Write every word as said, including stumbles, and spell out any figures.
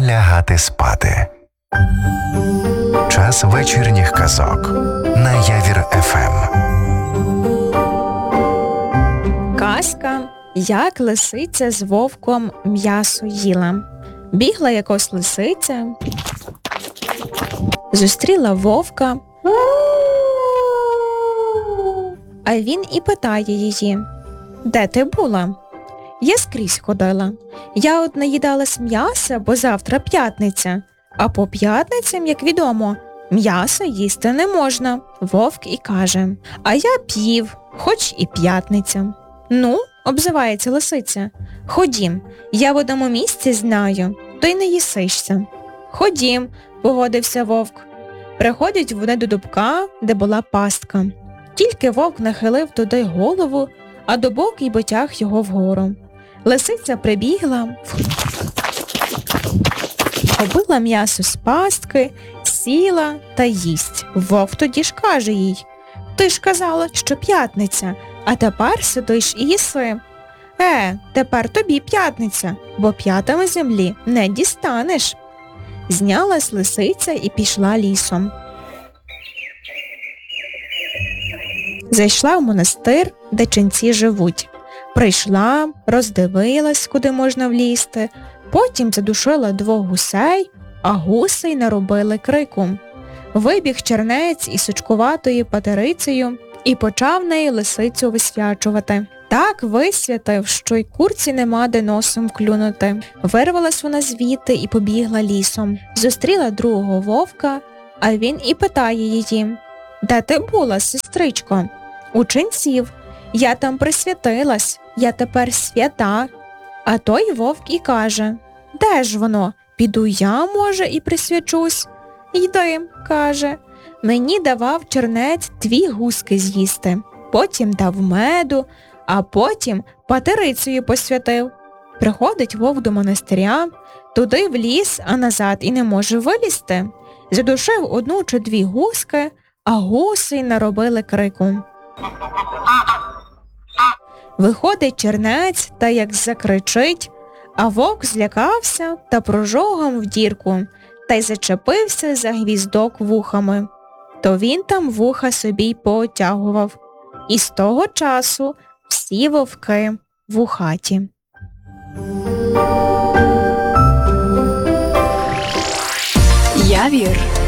Пора лягати спати. Час вечірніх казок на Явір еф ем. Казка «Як лисиця з вовком м'ясо їла». Бігла якось лисиця, зустріла вовка, а він і питає її: «Де ти була?» «Я скрізь ходила. Я от наїдалась м'яса, бо завтра п'ятниця. А по п'ятницям, як відомо, м'ясо їсти не можна». Вовк і каже: «А я п'їв, хоч і п'ятниця». «Ну, – обзивається лисиця, – ходім, я в одному місці знаю, то й не їсишся». «Ходім», – погодився вовк. Приходять вони до дубка, де була пастка. Тільки вовк нахилив туди голову, а дубок і потяг його вгору. Лисиця прибігла, побила м'ясо з пастки, сіла та їсть. Вовк тоді ж каже їй: «Ти ж казала, що п'ятниця, а тепер сидиш і їси». «Е, тепер тобі п'ятниця, бо п'ятами землі не дістанеш». Знялась лисиця і пішла лісом. Зайшла в монастир, де ченці живуть. Прийшла, роздивилась, куди можна влізти, потім задушила двох гусей, а гуси й наробили крику. Вибіг чернець із сучкуватою патерицею і почав неї лисицю висвячувати. Так висвятив, що й курці нема де носом клюнути. Вирвалась вона звідти і побігла лісом. Зустріла другого вовка, а він і питає її: «Де ти була, сестричко?» «У ченців. Я там присвятилась, я тепер свята». А той вовк і каже: «Де ж воно? Піду я, може, і присвячусь». «Йди», – каже, – «мені давав чернець дві гуски з'їсти, потім дав меду, а потім патерицею посвятив». Приходить вовк до монастиря, туди в ліс, а назад і не може вилізти. Задушив одну чи дві гуски, а гуси й наробили крику. Виходить чернець та як закричить, а вовк злякався та прожогом в дірку, та й зачепився за гвіздок вухами. То він там вуха собі й поотягував. І з того часу всі вовки вухаті. Явір